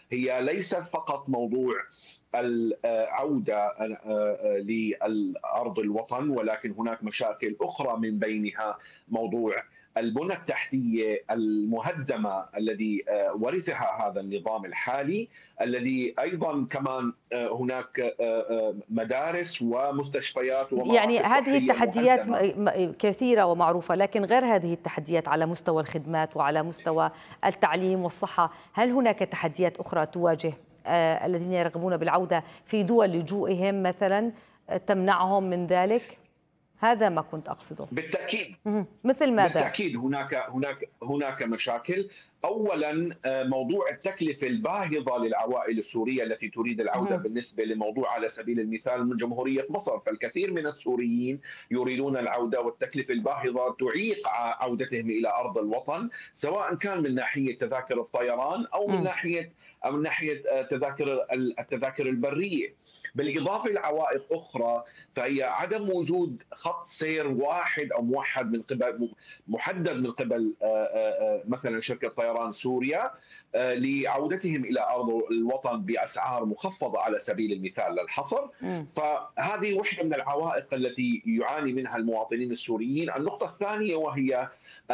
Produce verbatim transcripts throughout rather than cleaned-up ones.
هي ليست فقط موضوع العودة لأرض الوطن، ولكن هناك مشاكل أخرى من بينها موضوع البنى التحتية المهدمة الذي ورثها هذا النظام الحالي، الذي أيضا كمان هناك مدارس ومستشفيات يعني ومراكز هذه صحية التحديات مهدمة. م- م- كثيرة ومعروفة، لكن غير هذه التحديات على مستوى الخدمات وعلى مستوى التعليم والصحة، هل هناك تحديات أخرى تواجه آه، الذين يرغبون بالعودة في دول لجوئهم مثلا، آه، تمنعهم من ذلك؟ هذا ما كنت أقصده. بالتأكيد. مهم. مثل ماذا؟ بالتأكيد هناك هناك هناك مشاكل. أولاً موضوع التكلفة الباهظة للعوائل السورية التي تريد العودة مهم. بالنسبة لموضوع على سبيل المثال من جمهورية مصر، فالكثير من السوريين يريدون العودة والتكلفة الباهظة تعيق عودتهم إلى أرض الوطن، سواء كان من ناحية تذاكر الطيران أو من مم. ناحية أو من ناحية تذاكر التذاكر البرية. بالإضافة لعوائق أخرى، فهي عدم وجود خط سير واحد أو موحد من قبل محدد من قبل مثلا شركة طيران سوريا لعودتهم إلى أرض الوطن بأسعار مخفضة على سبيل المثال للحصر. مم. فهذه واحدة من العوائق التي يعاني منها المواطنين السوريين. النقطة الثانية وهي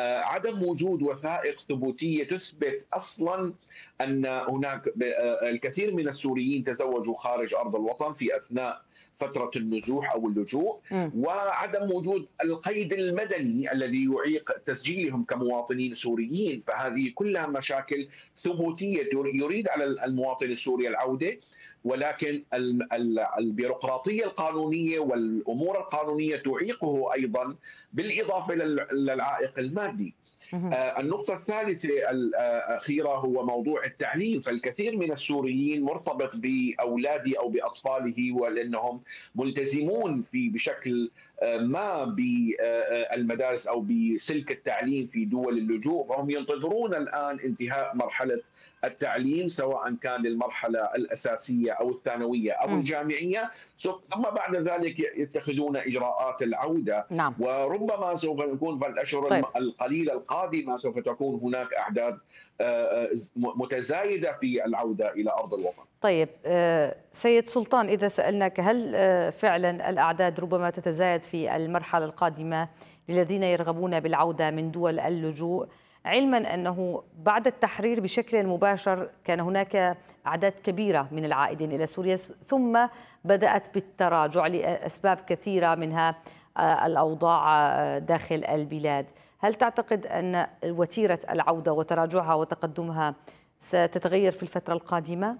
عدم وجود وثائق ثبوتية تثبت أصلا أن هناك الكثير من السوريين تزوجوا خارج أرض الوطن في أثناء فترة النزوح أو اللجوء، مم. وعدم وجود القيد المدني الذي يعيق تسجيلهم كمواطنين سوريين. فهذه كلها مشاكل ثبوتية يريد على المواطن السوري العودة، ولكن البيروقراطية القانونية والأمور القانونية تعيقه أيضا، بالإضافة للعائق المادي. مهم. النقطة الثالثة الأخيرة هو موضوع التعليم، فالكثير من السوريين مرتبط بأولاده أو بأطفاله ولأنهم ملتزمون في بشكل ما بالمدارس أو بسلك التعليم في دول اللجوء، فهم ينتظرون الآن انتهاء مرحلة التعليم سواء كان للمرحلة الأساسية أو الثانوية أو مم. الجامعية، ثم بعد ذلك يتخذون إجراءات العودة. نعم. وربما سوف يكون في الأشهر طيب. القليلة القادمة سوف تكون هناك أعداد متزايدة في العودة إلى أرض الوطن. طيب سيد سلطان، إذا سألناك هل فعلا الأعداد ربما تتزايد في المرحلة القادمة للذين يرغبون بالعودة من دول اللجوء، علما أنه بعد التحرير بشكل مباشر كان هناك أعداد كبيرة من العائدين إلى سوريا، ثم بدأت بالتراجع لأسباب كثيرة منها الأوضاع داخل البلاد. هل تعتقد أن وتيرة العودة وتراجعها وتقدمها ستتغير في الفترة القادمة؟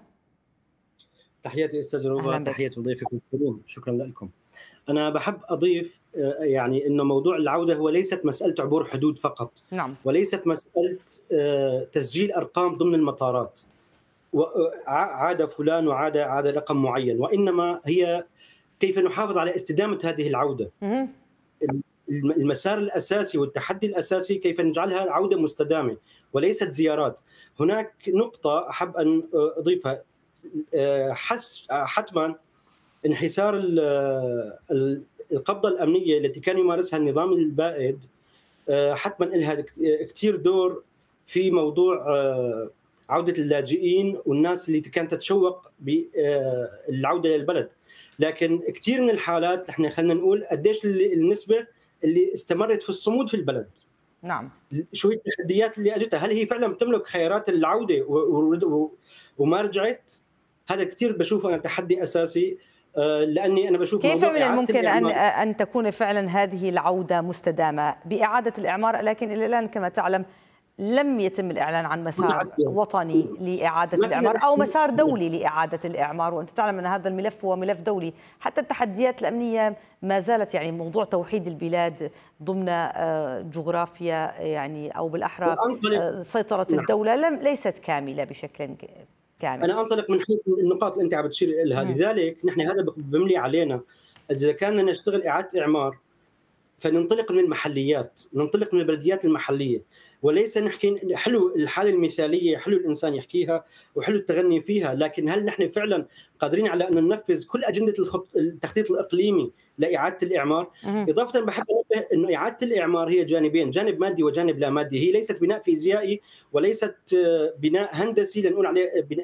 تحياتي استاذ روبا، تحياتي لضيفكم الكريم، شكرا لكم. انا بحب اضيف يعني انه موضوع العوده هو ليست مساله عبور حدود فقط. نعم. وليست مساله تسجيل ارقام ضمن المطارات عاد فلان وعاد عاد رقم معين، وانما هي كيف نحافظ على استدامه هذه العوده. المسار الاساسي والتحدي الاساسي كيف نجعلها عوده مستدامه وليست زيارات. هناك نقطه احب ان اضيفها، حتما انحسار القبضة الأمنية التي كان يمارسها النظام البائد حتما لها كثير دور في موضوع عودة اللاجئين والناس اللي كانت تتشوق بالعودة للبلد. لكن كثير من الحالات نحن خلينا نقول قديش النسبة اللي استمرت في الصمود في البلد. نعم. شو هي التحديات اللي اجتها؟ هل هي فعلا بتملك خيارات العودة وما رجعت؟ هذا كثير بشوفه أنا تحدي أساسي، لأني أنا بشوف كيف من الممكن أن أن تكون فعلا هذه العودة مستدامة بإعادة الإعمار؟ لكن إلى الآن كما تعلم لم يتم الإعلان عن مسار وطني لإعادة الإعمار أو مسار دولي لإعادة الإعمار، وأنت تعلم أن هذا الملف هو ملف دولي. حتى التحديات الأمنية ما زالت، يعني موضوع توحيد البلاد ضمن جغرافيا يعني أو بالأحرى سيطرة الدولة لم ليست كاملة بشكل كامل. أنا أنطلق من حيث النقاط اللي أنت عم بتشير لها، لذلك نحن هذا بملي علينا إذا كنا نشتغل إعادة إعمار فننطلق من المحليات، ننطلق من البلديات المحلية، وليس نحكي حلو الحالة المثالية، حلو الإنسان يحكيها وحلو التغني فيها، لكن هل نحن فعلا قادرين على أن ننفذ كل أجندة التخطيط الإقليمي لإعادة الإعمار؟ إضافة بحب أنبه أنه إعادة الإعمار هي جانبين، جانب مادي وجانب لا مادي. هي ليست بناء فيزيائي وليست بناء هندسي لنقول عليه بناء